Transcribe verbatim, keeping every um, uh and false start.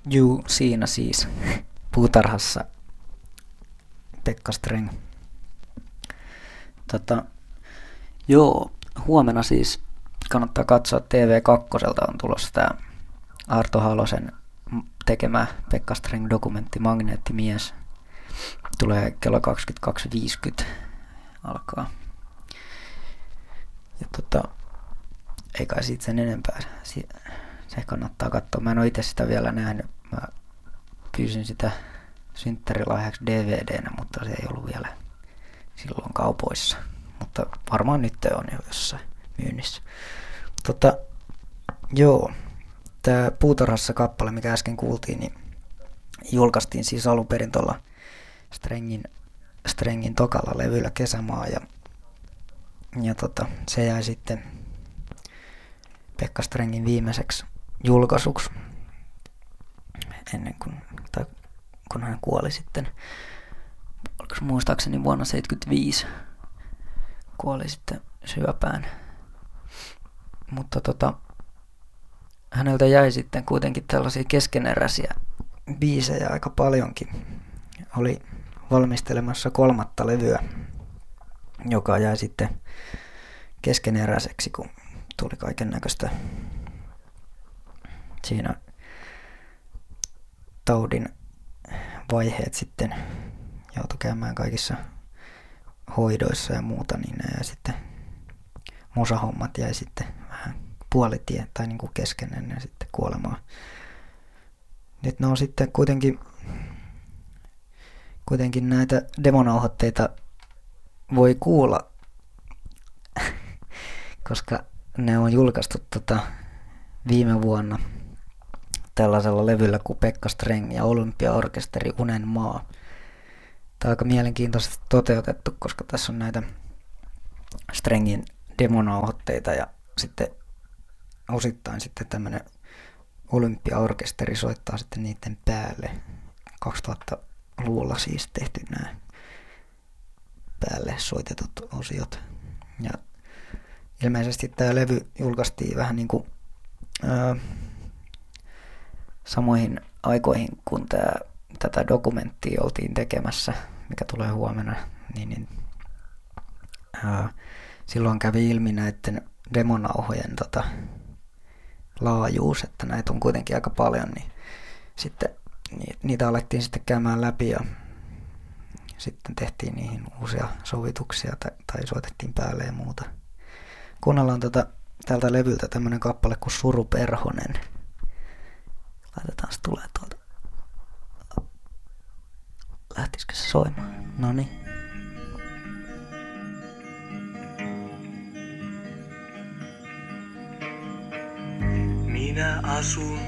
Juu, siinä siis puutarhassa Pekka Streng. Tota, joo, huomenna siis kannattaa katsoa T V kaksi on tulossa tää Arto Halosen tekemä Pekka Streng dokumentti Magneettimies. Tulee kello kaksikymmentäkaksi viisikymmentä alkaa. Ja tota, ei kai siitä sen enempää. Se kannattaa katsoa. Mä en oo itse sitä vielä nähnyt. Mä pyysin sitä synttärilahjaksi D V D:nä, mutta se ei ollut vielä silloin kaupoissa. Mutta varmaan nyt on jo jossain myynnissä. Tota, joo. Tää Puutarhassa kappale, mikä äsken kuultiin, niin julkaistiin siis alun perin tuolla Strengin, Strengin tokalla levyllä Kesämaa. Ja, ja tota, se jäi sitten Pekka Strengin viimeiseksi julkaisuksi ennen kuin, tai kun hän kuoli sitten, oliko muistaakseni vuonna seitsemänkymmentäviisi kuoli sitten syöpään. Mutta tota, häneltä jäi sitten kuitenkin tällaisia keskeneräisiä biisejä aika paljonkin. Oli valmistelemassa kolmatta levyä, joka jäi sitten keskeneräiseksi, kun tuli kaiken näköistä siinä taudin vaiheet sitten joutui käymään kaikissa hoidoissa ja muuta, niin ne jäi sitten, musahommat jäi sitten vähän puolitie tai niin kuin kesken ennen sitten kuolemaa. Nyt ne on sitten kuitenkin, kuitenkin näitä demonauhoitteita voi kuulla, koska ne on julkaistu tota viime vuonna tällaisella levyllä kuin Pekka Streng ja Olympiaorkesteri Unen maa. Tämä on aika mielenkiintoisesti toteutettu, koska tässä on näitä Strengin demonauhoitteita ja sitten osittain sitten tämmöinen Olympiaorkesteri soittaa sitten niiden päälle. kaksituhattaluvulla siis tehty nämä päälle soitetut osiot. Ja ilmeisesti tämä levy julkaistiin vähän niin kuin öö, samoihin aikoihin, kun tää, tätä dokumenttia oltiin tekemässä, mikä tulee huomenna, niin, niin öö, silloin kävi ilmi näiden demonauhojen tota, laajuus, että näitä on kuitenkin aika paljon, niin sitten niitä alettiin sitten käymään läpi ja sitten tehtiin niihin uusia sovituksia tai, tai soitettiin päälle ja muuta. Kuunnellaan tota, tältä levyltä tämmönen kappale kuin Suru Perhonen. Laitetaan se tulee tuolta. Lähtisikö se soimaan? Noniin. Minä asun